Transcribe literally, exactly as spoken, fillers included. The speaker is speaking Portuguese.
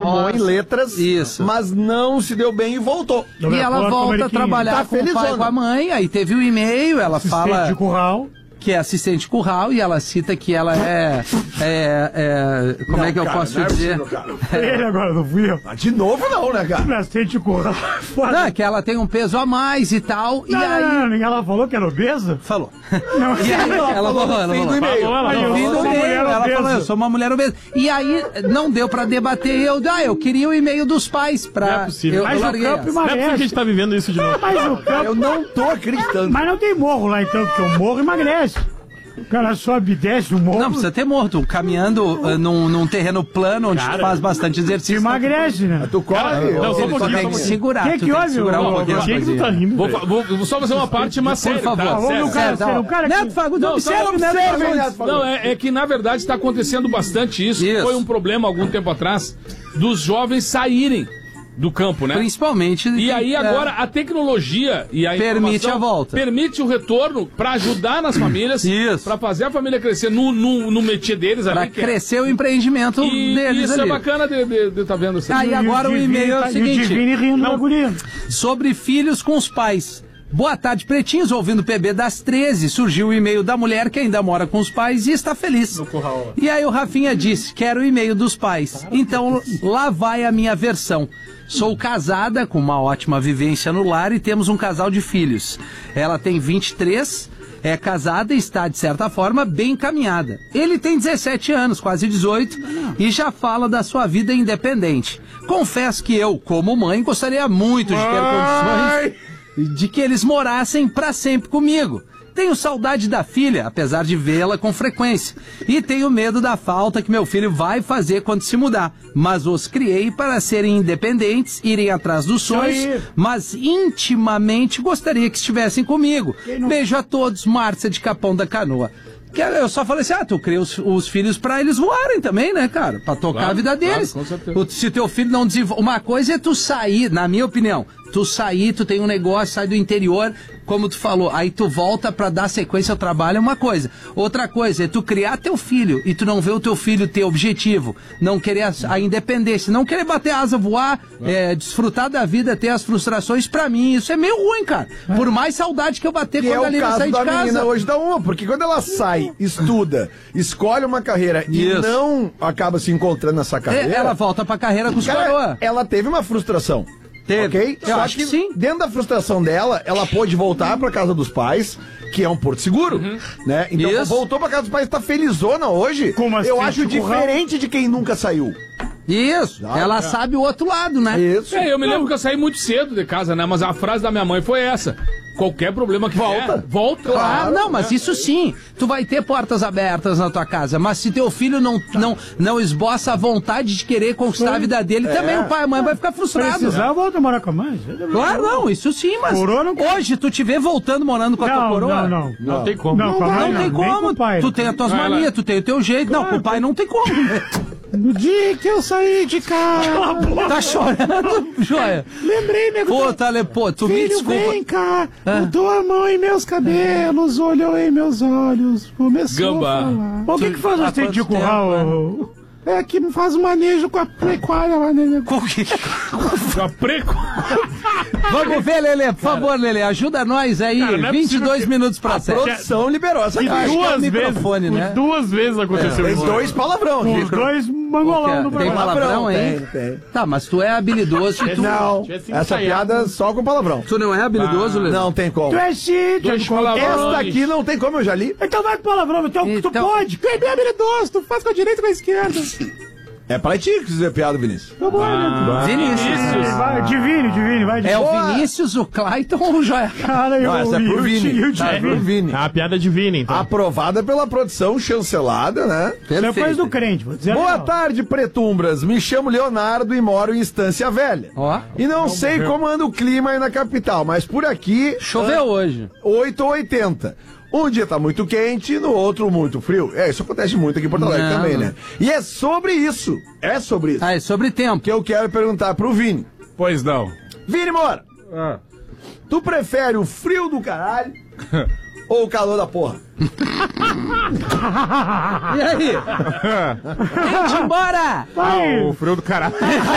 formou Nossa. em letras, Isso. mas não se deu bem e voltou. E ela volta a trabalhar Tá com o pai e felizona. com a mãe, aí teve o e-mail, ela fala... de curral. Que é assistente curral, e ela cita que ela é... é, é como Não, é que eu cara, posso não é dizer? possível, cara. Ele agora, não fui eu. Ah, de novo não, né, cara? Assistente de curral. Foda. Não, que ela tem um peso a mais e tal, e Não, aí... não, não, ela falou que era obesa? Falou. Não, E aí, ela falou, ela fim falou. do e-mail. Falou, ela No falou, fim eu do sou uma e-mail, mulher ela obesa. falou, eu sou uma mulher obesa. E aí, não deu pra debater, eu, ah, eu queria o e-mail dos pais pra... Não é possível. Eu, Mas eu o larguei campo essa. Não é possível que a emagrece. gente tá vivendo isso de novo. Mas o campo... Eu não tô acreditando. Mas não tem morro lá então, porque o morro emagrece. O cara sobe e desce o morro. Não, precisa ter morto. Caminhando uh, num, num terreno plano onde Cara, tu faz bastante exercício. Emagrece, né? Tu corre. Não, só um ele pouquinho, só só tem um que pouquinho. segurar. Que tu que tem houve, segurar ô, um pouquinho. ô, as Quem que tu coisinhas. tá rindo? Vou, velho? fa- vou- vou só fazer uma parte, mas sério, favor. tá? Vamos Sério. no cara, Certo, sério, ó. o cara Neto que... Fagundes, Não, observa só o Neto observa, Fagundes. Neto. Não, é, é que na verdade está acontecendo bastante isso. Isso. Foi um problema algum tempo atrás dos jovens saírem do campo, né? Principalmente... E aí é, agora a tecnologia e a Permite informação a volta. permite o retorno para ajudar nas famílias, Isso. para fazer a família crescer no, no, no métier deles Pra ali. que é- crescer o empreendimento E deles isso ali. é bacana de estar de, tá vendo assim. Ah, e agora o e-mail é o E o seguinte... Divine rindo da guria. Sobre filhos com os pais. Boa tarde, pretinhos. Ouvindo o P B das treze, surgiu o e-mail da mulher que ainda mora com os pais e está feliz. E aí o Rafinha disse, quero o e-mail dos pais. Então, lá vai a minha versão. Sou casada, com uma ótima vivência no lar e temos um casal de filhos. Ela tem vinte e três, é casada e está, de certa forma, bem encaminhada. Ele tem dezessete anos, quase dezoito, e já fala da sua vida independente. Confesso que eu, como mãe, gostaria muito de ter condições de que eles morassem pra sempre comigo. Tenho saudade da filha, apesar de vê-la com frequência. E tenho medo da falta que meu filho vai fazer quando se mudar. Mas os criei para serem independentes, irem atrás dos sonhos, mas intimamente gostaria que estivessem comigo. Beijo a todos, Márcia de Capão da Canoa. Que eu só falei assim, ah, tu cria os, os filhos pra eles voarem também, né, cara? Pra tocar Claro, a vida deles. claro, com certeza. O- se teu filho não desenvolve... Uma coisa é tu sair, na minha opinião, tu sair, tu tem um negócio, sai do interior, como tu falou, aí tu volta pra dar sequência ao trabalho, é uma coisa. Outra coisa é tu criar teu filho e tu não ver o teu filho ter objetivo, não querer a, a independência, não querer bater asa, voar, é, desfrutar da vida, ter as frustrações, pra mim, isso é meio ruim, cara. Por mais saudade que eu bater Que é quando o a Lina caso sair da de casa. menina hoje da uma, porque quando ela sai, estuda, escolhe uma carreira Isso. e não acaba se encontrando nessa É, carreira, ela volta pra carreira com os cara, coroa. ela teve uma frustração. Teve. Ok? Eu Só acho que, que sim. dentro da frustração dela, ela pôde voltar pra casa dos pais, que é um porto seguro, né? Então Isso. voltou pra casa dos pais, tá felizona hoje. Como assim, Eu acho tipo, diferente de quem nunca saiu. Isso, ela sabe o outro lado, né? Isso. É, eu me lembro que eu saí muito cedo de casa, né? Mas a frase da minha mãe foi essa. Qualquer problema que Volta. der, volta. Ah, não, mas isso sim, tu vai ter portas abertas na tua casa, mas se teu filho não, não, não esboça a vontade de querer conquistar a vida dele, também o pai e a mãe vai ficar frustrado. Precisar, volta a morar com a mãe. Claro, não, isso sim, mas Coroa não quer. hoje tu te vê voltando morando com a tua Não, coroa? não, não. Não tem como. Não, com a Não, mãe tem nem com como, o pai. tu tem as tuas Vai lá. manias, tu tem o teu jeito, não, com o pai não tem como. No dia que eu saí de casa, Tá chorando, joia? lembrei, meu Pô, Tale, pô, tu me filho, desculpa. vem cá, Ah. botou a mão em meus cabelos, olhou em meus olhos, começou Gamba. a falar. O que que faz Há o assistente de quanto tempo, curral? É que faz o manejo com a pecuária lá, né? Com que- A preco. Vamos ver, Lelê, por favor, Lelê, ajuda nós aí, Cara, não é vinte e dois possível que- minutos pra A sete. produção liberou essa E caixa. acho que é o duas vezes, microfone, né? duas vezes aconteceu Tem isso. dois palavrão aqui. Os dois mangolão no Tem programa. palavrão aí? Tem, tem. Tá, mas tu é habilidoso e tu... Não, tivesse essa ensaiado. piada só com palavrão. Tu não é habilidoso, Lelê? Não tem como. Tu é chique, Dois tu- palavrões. Esta aqui não tem como, eu já li. Então vai com palavrão, então, tu Então- pode. Tu é bem habilidoso, tu faz com a direita e com a esquerda. É pra ti que dizer piada, Vinícius. Tá bom, né? Vinícius. Vai, divine, divine, vai, É o divine. Vinícius, o Clayton ou o Joia? Cara, eu Não, essa é pro Vini. Tá, é pro Vini. A piada de Vini, então. Aprovada pela produção, chancelada, né? Depois do crente, vou dizer. Boa não. tarde, pretumbras. Me chamo Leonardo e moro em Estância Velha. Ó, E não sei como anda o clima aí na capital, mas por aqui, choveu hoje. oito ou oitenta. Um dia tá muito quente, no outro muito frio. É, isso acontece muito aqui em Porto Alegre Não, também, não. né? E é sobre isso, é sobre isso, Ah, é sobre tempo. que eu quero perguntar pro Vini. Pois não. Vini Moura, Ah. tu prefere o frio do caralho ou o calor da porra? E aí? Gente, embora! Ah, o frio do caralho.